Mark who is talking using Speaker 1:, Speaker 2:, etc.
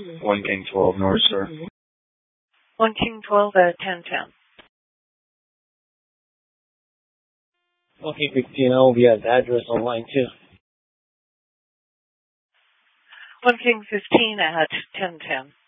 Speaker 1: 1 King 12 North, sir.
Speaker 2: 1 King 12 at 1010.
Speaker 3: 1 King 15, I will be at the address on line 2.
Speaker 2: 1 King 15 at 1010.